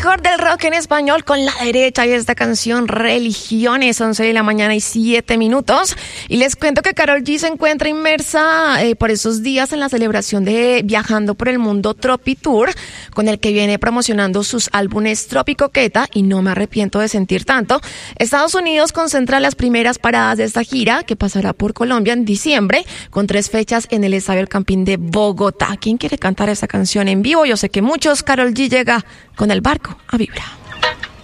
mejor del rock en español con La Derecha y esta canción Religiones, 11 de la mañana y 7 minutos. Y les cuento que Karol G se encuentra inmersa por esos días en la celebración de Viajando por el Mundo Tropi Tour, con el que viene promocionando sus álbumes Tropi Coqueta y No me arrepiento de sentir tanto. Estados Unidos concentra las primeras paradas de esta gira, que pasará por Colombia en diciembre, con 3 fechas en el Estadio El Campín de Bogotá. ¿Quién quiere cantar esta canción en vivo? Yo sé que muchos. Karol G llega con El Barco a Vibra.